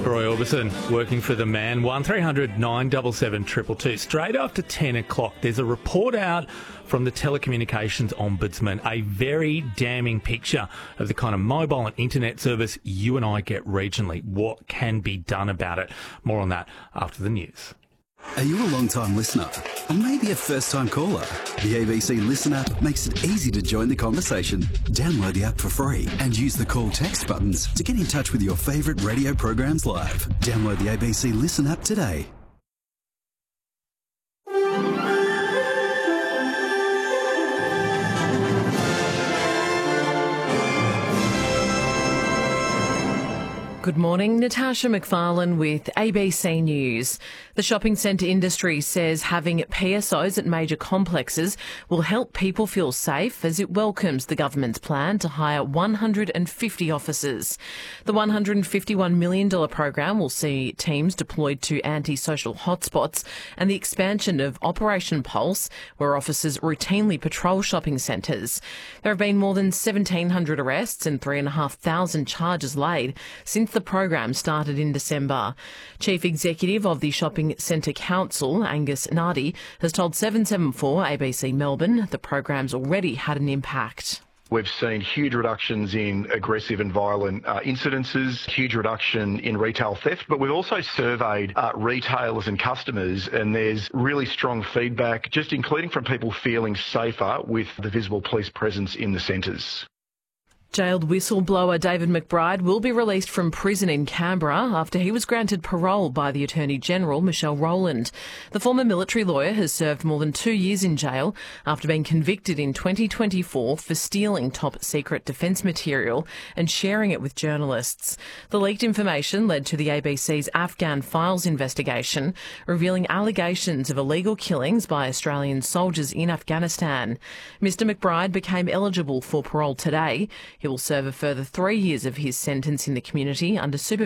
Roy Orbison working for the man. 1300 977 222. Straight after 10 o'clock, there's a report out from the Telecommunications Ombudsman, a very damning picture of the kind of mobile and internet service you and I get regionally. What can be done about it? More on that after the news. Are you a long-time listener? Or maybe a first-time caller? The ABC Listen app makes it easy to join the conversation. Download the app for free and use the call text buttons to get in touch with your favourite radio programs live. Download the ABC Listen app today. Good morning, Natasha McFarlane with ABC News. The shopping centre industry says having PSOs at major complexes will help people feel safe as it welcomes the government's plan to hire 150 officers. The $151 million program will see teams deployed to anti-social hotspots and the expansion of Operation Pulse, where officers routinely patrol shopping centres. There have been more than 1,700 arrests and 3,500 charges laid since the program started in December. Chief Executive of the Shopping Centre Council, Angus Nardi, has told 774 ABC Melbourne the program's already had an impact. We've seen huge reductions in aggressive and violent incidences, huge reduction in retail theft, but we've also surveyed retailers and customers, and there's really strong feedback, just including from people feeling safer with the visible police presence in the centres. Jailed whistleblower David McBride will be released from prison in Canberra after he was granted parole by the Attorney-General, Michelle Rowland. The former military lawyer has served more than 2 years in jail after being convicted in 2024 for stealing top-secret defence material and sharing it with journalists. The leaked information led to the ABC's Afghan Files investigation, revealing allegations of illegal killings by Australian soldiers in Afghanistan. Mr McBride became eligible for parole today. He will serve a further 3 years of his sentence in the community under supervision